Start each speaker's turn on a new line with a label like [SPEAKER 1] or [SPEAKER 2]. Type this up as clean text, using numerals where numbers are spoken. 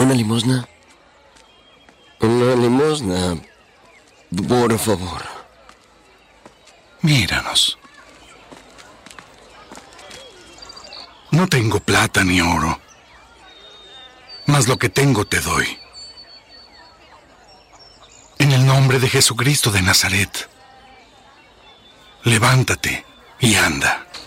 [SPEAKER 1] ¿Una limosna? Una limosna, por favor.
[SPEAKER 2] Míranos. No tengo plata ni oro, mas lo que tengo te doy. En el nombre de Jesucristo de Nazaret, levántate y anda.